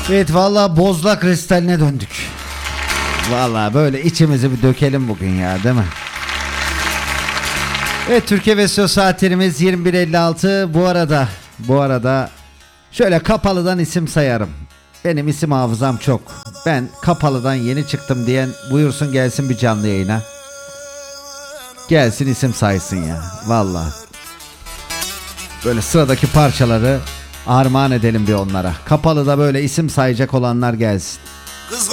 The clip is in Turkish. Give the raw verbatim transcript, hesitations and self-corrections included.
Evet valla bozlak kristaline döndük. Valla böyle içimizi bir dökelim bugün ya, değil mi? Evet, Türkiye ve Söz saatlerimiz yirmi bir elli altı. Bu arada bu arada şöyle kapalıdan isim sayarım. Benim isim hafızam çok. Ben kapalıdan yeni çıktım diyen buyursun gelsin bir canlı yayına. Gelsin isim saysın ya. Valla. Böyle sıradaki parçaları armağan edelim bir onlara. Kapalıda böyle isim sayacak olanlar gelsin.